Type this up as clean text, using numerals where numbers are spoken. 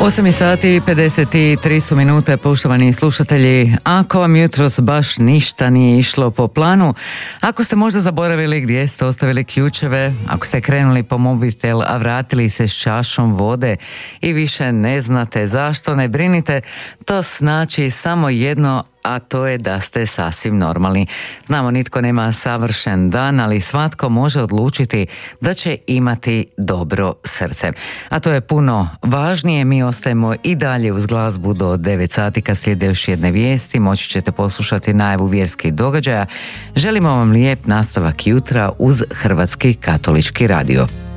8 sati i 53 su minute, poštovani slušatelji. Ako vam jutros baš ništa nije išlo po planu, ako ste možda zaboravili gdje ste ostavili ključeve, ako ste krenuli po mobitel, a vratili se s čašom vode i više ne znate zašto, ne brinite, to znači samo jedno, a to je da ste sasvim normalni. Znamo, nitko nema savršen dan, ali svatko može odlučiti da će imati dobro srce. A to je puno važnije. Mi ostajemo i dalje uz glazbu do 9 sati, kad slijede još jedne vijesti. Moći ćete poslušati najavu vjerskih događaja. Želimo vam lijep nastavak jutra uz Hrvatski katolički radio.